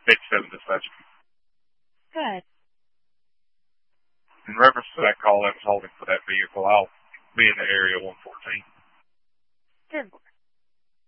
57 dispatch. Good. In reference to that call I was holding for that vehicle, I'll be in the area 114.